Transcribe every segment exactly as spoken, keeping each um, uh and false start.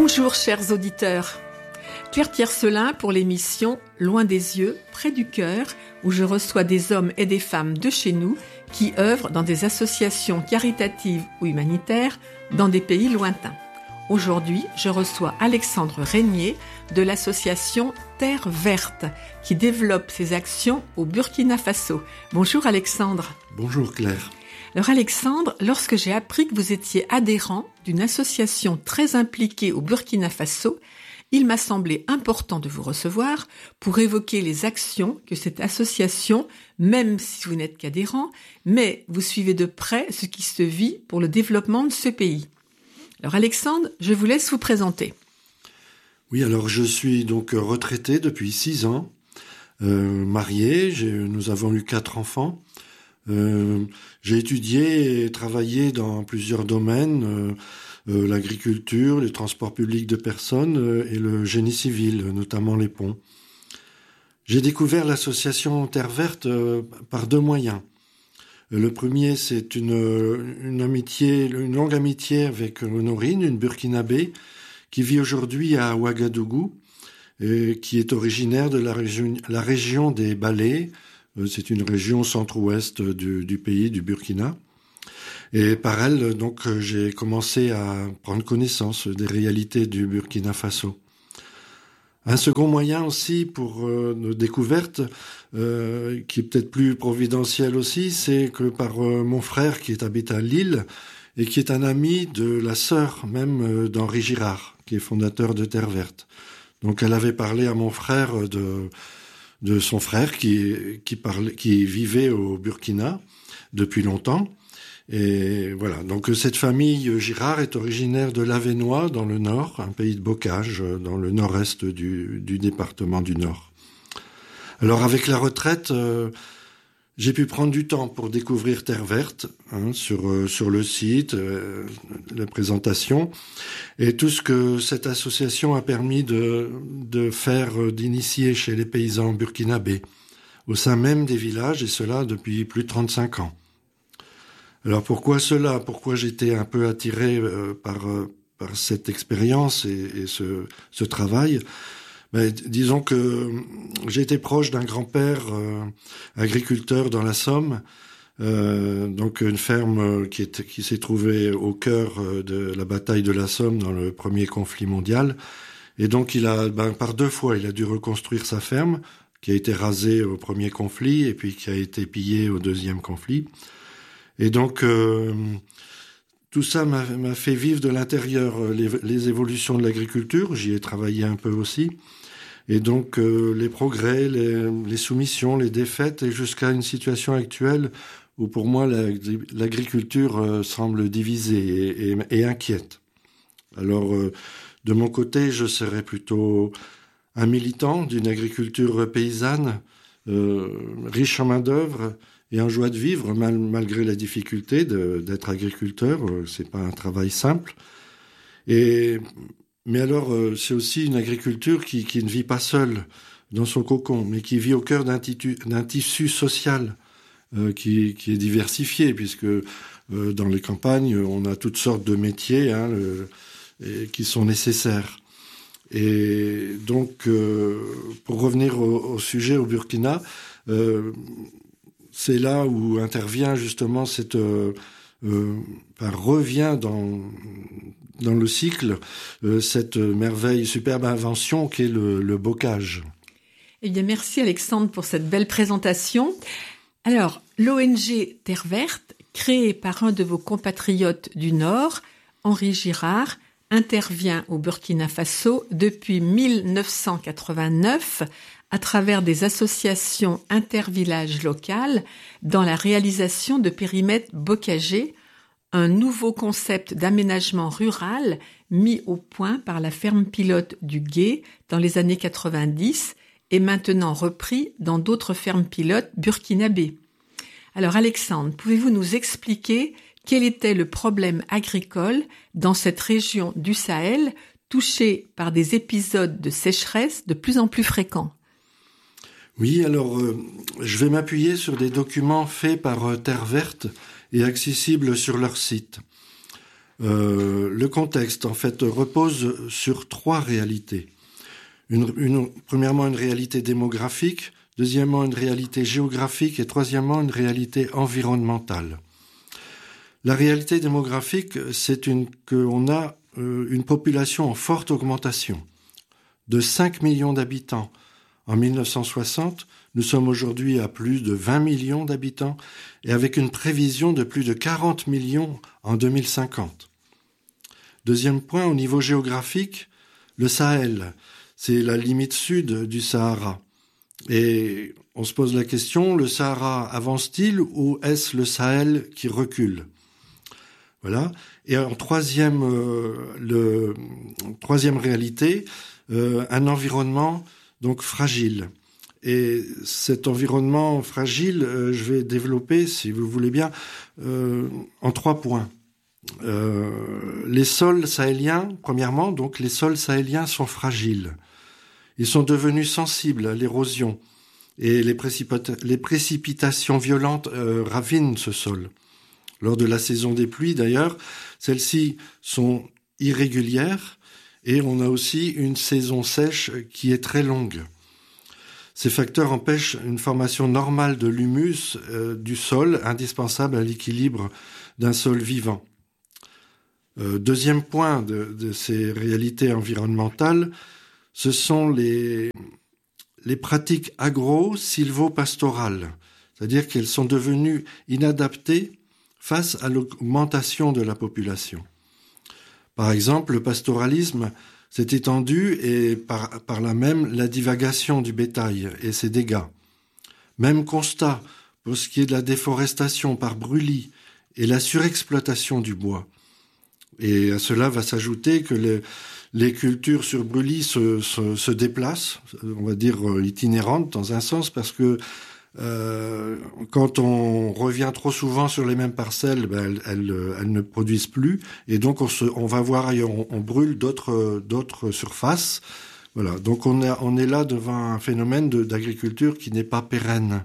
Bonjour chers auditeurs, Claire Tiercelin pour l'émission Loin des yeux, près du cœur, où je reçois des hommes et des femmes de chez nous qui œuvrent dans des associations caritatives ou humanitaires dans des pays lointains. Aujourd'hui, je reçois Alexandre Régnier de l'association Terre Verte qui développe ses actions au Burkina Faso. Bonjour Alexandre. Bonjour Claire. Alors Alexandre, lorsque j'ai appris que vous étiez adhérent d'une association très impliquée au Burkina Faso, il m'a semblé important de vous recevoir pour évoquer les actions que cette association, même si vous n'êtes qu'adhérent, mais vous suivez de près ce qui se vit pour le développement de ce pays. Alors Alexandre, je vous laisse vous présenter. Oui, alors je suis donc retraité depuis six ans, euh, marié, j'ai, nous avons eu quatre enfants. Euh, j'ai étudié et travaillé dans plusieurs domaines, euh, euh, l'agriculture, les transports publics de personnes euh, et le génie civil, notamment les ponts. J'ai découvert l'association Terre Verte euh, par deux moyens. Le premier, c'est une, une amitié, une longue amitié avec Honorine, une Burkinabé, qui vit aujourd'hui à Ouagadougou, et qui est originaire de la région, la région des Balais. C'est une région centre-ouest du, du pays, du Burkina. Et par elle, donc, j'ai commencé à prendre connaissance des réalités du Burkina Faso. Un second moyen aussi pour euh, nos découvertes, euh, qui est peut-être plus providentiel aussi, c'est que par euh, mon frère qui est habité à Lille et qui est un ami de la sœur même euh, d'Henri Girard, qui est fondateur de Terre Verte. Donc elle avait parlé à mon frère de de son frère qui qui parlait, qui vivait au Burkina depuis longtemps. Et voilà, donc cette famille Girard est originaire de l'Avesnois dans le Nord, un pays de bocage dans le nord-est du, du département du Nord. Alors avec la retraite, euh, j'ai pu prendre du temps pour découvrir Terre Verte, hein, sur euh, sur le site, euh, la présentation, et tout ce que cette association a permis de de faire, euh, d'initier chez les paysans burkinabés, au sein même des villages, et cela depuis plus de trente-cinq ans. Alors pourquoi cela ? Pourquoi j'étais un peu attiré euh, par euh, par cette expérience et, et ce ce travail ? Ben, disons que j'ai été proche d'un grand-père euh, agriculteur dans la Somme, euh, donc une ferme qui, est, qui s'est trouvée au cœur de la bataille de la Somme dans le premier conflit mondial. Et donc il a, ben, par deux fois, il a dû reconstruire sa ferme, qui a été rasée au premier conflit et puis qui a été pillée au deuxième conflit. Et donc euh, tout ça m'a, m'a fait vivre de l'intérieur les, les évolutions de l'agriculture. J'y ai travaillé un peu aussi. Et donc euh, les progrès, les, les soumissions, les défaites, et jusqu'à une situation actuelle où pour moi la, l'agriculture euh, semble divisée et, et, et inquiète. Alors euh, de mon côté, je serais plutôt un militant d'une agriculture paysanne, euh, riche en main-d'œuvre et en joie de vivre, mal, malgré la difficulté de, d'être agriculteur. Euh, c'est pas un travail simple. Et Mais alors, euh, c'est aussi une agriculture qui, qui ne vit pas seule dans son cocon, mais qui vit au cœur d'un, titu, d'un tissu social euh, qui, qui est diversifié, puisque euh, dans les campagnes, on a toutes sortes de métiers hein, le, et, qui sont nécessaires. Et donc, euh, pour revenir au, au sujet au Burkina, euh, c'est là où intervient justement cette... Euh, Euh, ben, revient dans dans le cycle euh, cette merveille, superbe invention qu'est le, le bocage. Eh bien, merci Alexandre pour cette belle présentation. Alors, l'O N G Terre Verte, créée par un de vos compatriotes du Nord, Henri Girard, intervient au Burkina Faso depuis dix-neuf cent quatre-vingt-neuf à travers des associations intervillages locales dans la réalisation de périmètres bocagers, un nouveau concept d'aménagement rural mis au point par la ferme pilote du Gué dans les années quatre-vingt-dix et maintenant repris dans d'autres fermes pilotes burkinabées. Alors Alexandre, pouvez-vous nous expliquer quel était le problème agricole dans cette région du Sahel touchée par des épisodes de sécheresse de plus en plus fréquents ? Oui, alors euh, je vais m'appuyer sur des documents faits par euh, Terre Verte et accessibles sur leur site. Euh, le contexte, en fait, repose sur trois réalités. Une, une, premièrement, une réalité démographique, deuxièmement, une réalité géographique et troisièmement, une réalité environnementale. La réalité démographique, c'est une, qu'on a euh, une population en forte augmentation. De cinq millions d'habitants en mille neuf cent soixante, nous sommes aujourd'hui à plus de vingt millions d'habitants et avec une prévision de plus de quarante millions en deux mille cinquante. Deuxième point, au niveau géographique, le Sahel, c'est la limite sud du Sahara. Et on se pose la question, le Sahara avance-t-il ou est-ce le Sahel qui recule ? Voilà. Et en troisième, euh, le, troisième réalité, euh, un environnement donc fragile. Et cet environnement fragile, euh, je vais développer, si vous voulez bien, euh, en trois points. Euh, les sols sahéliens, premièrement, donc les sols sahéliens sont fragiles. Ils sont devenus sensibles à l'érosion et les, précipita- les précipitations violentes euh, ravinent ce sol. Lors de la saison des pluies, d'ailleurs, celles-ci sont irrégulières et on a aussi une saison sèche qui est très longue. Ces facteurs empêchent une formation normale de l'humus euh, du sol, indispensable à l'équilibre d'un sol vivant. Euh, deuxième point de, de ces réalités environnementales, ce sont les, les pratiques agro-sylvo-pastorales, c'est-à-dire qu'elles sont devenues inadaptées face à l'augmentation de la population. Par exemple, le pastoralisme s'est étendu et par, par là même la divagation du bétail et ses dégâts. Même constat pour ce qui est de la déforestation par brûlis et la surexploitation du bois. Et à cela va s'ajouter que les, les cultures sur brûlis se, se, se déplacent, on va dire itinérantes dans un sens, parce que Euh, quand on revient trop souvent sur les mêmes parcelles, ben, elles, elles, elles ne produisent plus, et donc on, se, on va voir ailleurs, on, on brûle d'autres, d'autres surfaces. Voilà, donc on, a, on est là devant un phénomène de, d'agriculture qui n'est pas pérenne.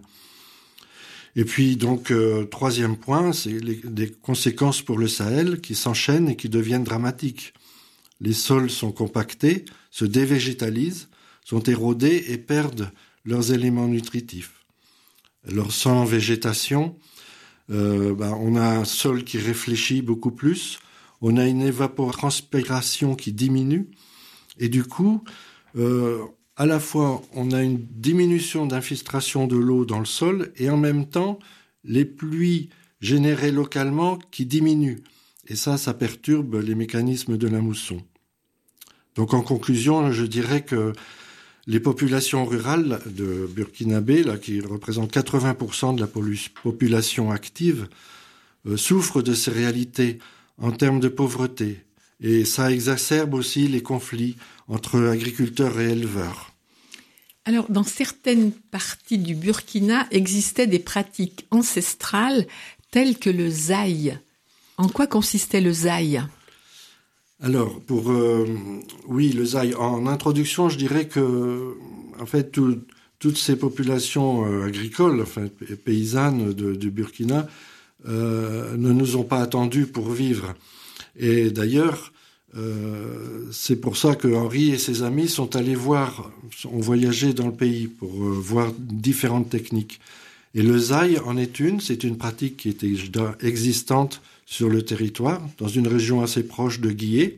Et puis donc euh, troisième point, c'est les, les conséquences pour le Sahel qui s'enchaînent et qui deviennent dramatiques. Les sols sont compactés, se dévégétalisent, sont érodés et perdent leurs éléments nutritifs. Alors sans végétation, euh, ben, on a un sol qui réfléchit beaucoup plus, on a une évapotranspiration qui diminue, et du coup, euh, à la fois on a une diminution d'infiltration de l'eau dans le sol, et en même temps, les pluies générées localement qui diminuent. Et ça, ça perturbe les mécanismes de la mousson. Donc en conclusion, je dirais que les populations rurales de Burkinabé, là, qui représentent quatre-vingts pour cent de la population active, euh, souffrent de ces réalités en termes de pauvreté. Et ça exacerbe aussi les conflits entre agriculteurs et éleveurs. Alors, dans certaines parties du Burkina existaient des pratiques ancestrales telles que le zaï. En quoi consistait le zaï ? Alors, pour euh, oui, le zaï. En introduction, je dirais que, en fait, tout, toutes ces populations euh, agricoles, enfin paysannes de, du Burkina, euh, ne nous ont pas attendus pour vivre. Et d'ailleurs, euh, c'est pour ça que Henri et ses amis sont allés voir, ont voyagé dans le pays pour euh, voir différentes techniques. Et le zaï en est une. C'est une pratique qui était existante sur le territoire, dans une région assez proche de Guillé.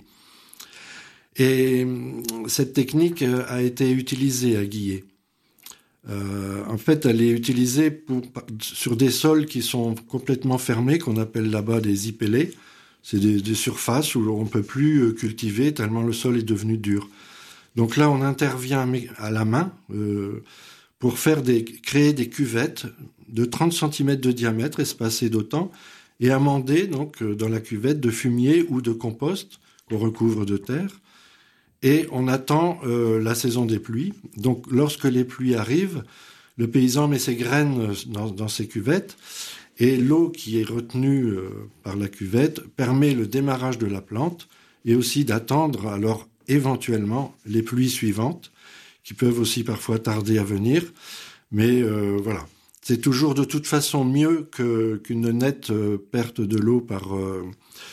Et cette technique a été utilisée à Guillé. Euh, en fait, elle est utilisée pour, sur des sols qui sont complètement fermés, qu'on appelle là-bas des ipélés. C'est des, des surfaces où on ne peut plus cultiver tellement le sol est devenu dur. Donc là, on intervient à la main euh, pour faire des, créer des cuvettes de trente centimètres de diamètre, espacées d'autant, et amender donc dans la cuvette de fumier ou de compost qu'on recouvre de terre. Et on attend euh, la saison des pluies. Donc lorsque les pluies arrivent, le paysan met ses graines dans, dans ses cuvettes et l'eau qui est retenue euh, par la cuvette permet le démarrage de la plante et aussi d'attendre alors éventuellement les pluies suivantes qui peuvent aussi parfois tarder à venir. Mais euh, voilà. C'est toujours de toute façon mieux que, qu'une nette perte de l'eau par, euh,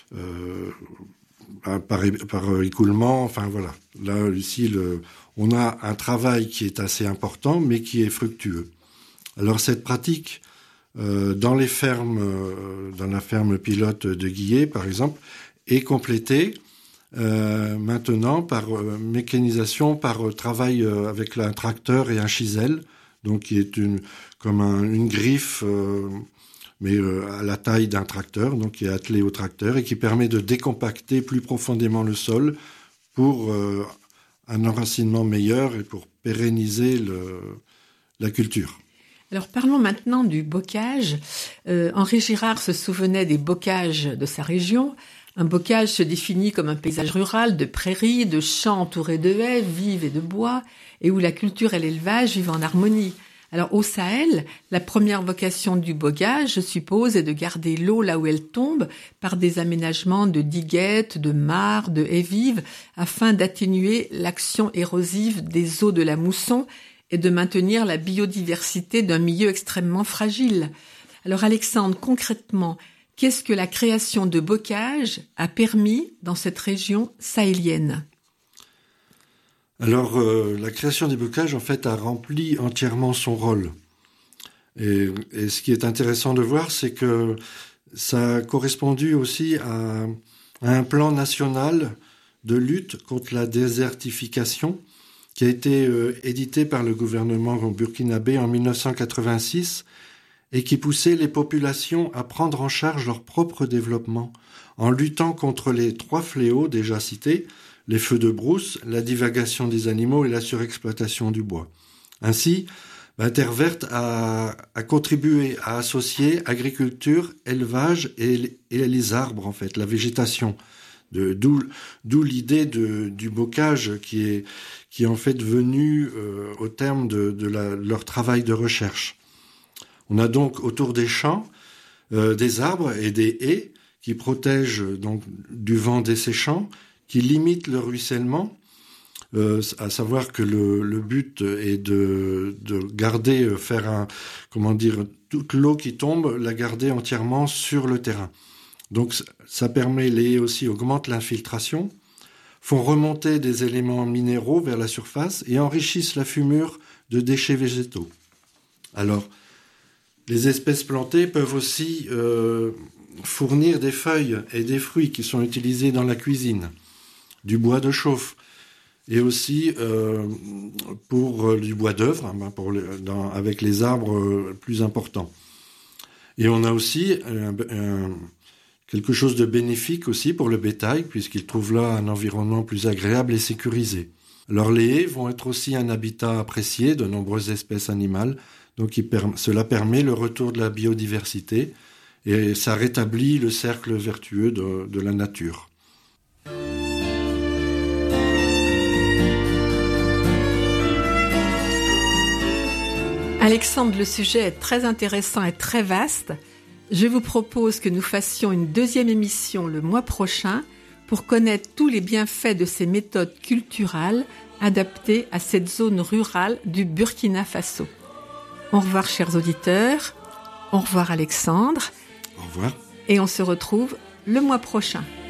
euh, par, par écoulement. Enfin voilà. Là ici, le, on a un travail qui est assez important, mais qui est fructueux. Alors cette pratique euh, dans les fermes, euh, dans la ferme pilote de Guillet, par exemple, est complétée euh, maintenant par euh, mécanisation, par euh, travail euh, avec un tracteur et un chisel, donc qui est une comme un, une griffe, euh, mais euh, à la taille d'un tracteur, donc qui est attelé au tracteur et qui permet de décompacter plus profondément le sol pour euh, un enracinement meilleur et pour pérenniser le, la culture. Alors parlons maintenant du bocage. Euh, Henri Girard se souvenait des bocages de sa région. Un bocage se définit comme un paysage rural de prairies, de champs entourés de haies vives et de bois, et où la culture et l'élevage vivent en harmonie. Alors au Sahel, la première vocation du bocage, je suppose, est de garder l'eau là où elle tombe par des aménagements de diguettes, de mares, de haies vives, afin d'atténuer l'action érosive des eaux de la mousson et de maintenir la biodiversité d'un milieu extrêmement fragile. Alors Alexandre, concrètement, qu'est-ce que la création de bocages a permis dans cette région sahélienne ? Alors, euh, la création des bocages, en fait, a rempli entièrement son rôle. Et, et ce qui est intéressant de voir, c'est que ça a correspondu aussi à, à un plan national de lutte contre la désertification qui a été euh, édité par le gouvernement burkinabé en dix-neuf cent quatre-vingt-six et qui poussait les populations à prendre en charge leur propre développement en luttant contre les trois fléaux déjà cités, les feux de brousse, la divagation des animaux et la surexploitation du bois. Ainsi, ben, Terre Verte a, a contribué à associer agriculture, élevage et, et les arbres, en fait, la végétation. De, d'où, d'où l'idée de, du bocage qui est, qui est en fait venue euh, au terme de, de la, leur travail de recherche. On a donc autour des champs euh, des arbres et des haies qui protègent donc du vent desséchant, qui limitent le ruissellement, euh, à savoir que le, le but est de, de garder, faire un, comment dire, toute l'eau qui tombe, la garder entièrement sur le terrain. Donc ça permet, les haies aussi augmentent l'infiltration, font remonter des éléments minéraux vers la surface et enrichissent la fumure de déchets végétaux. Alors, les espèces plantées peuvent aussi euh, fournir des feuilles et des fruits qui sont utilisés dans la cuisine, du bois de chauffe et aussi euh, pour du bois d'œuvre, pour les, dans, avec les arbres plus importants. Et on a aussi un, un, quelque chose de bénéfique aussi pour le bétail, puisqu'il trouve là un environnement plus agréable et sécurisé. Alors les haies vont être aussi un habitat apprécié de nombreuses espèces animales, donc il per- cela permet le retour de la biodiversité et ça rétablit le cercle vertueux de, de la nature. Alexandre, le sujet est très intéressant et très vaste. Je vous propose que nous fassions une deuxième émission le mois prochain pour connaître tous les bienfaits de ces méthodes culturales adaptées à cette zone rurale du Burkina Faso. Au revoir, chers auditeurs. Au revoir, Alexandre. Au revoir. Et on se retrouve le mois prochain.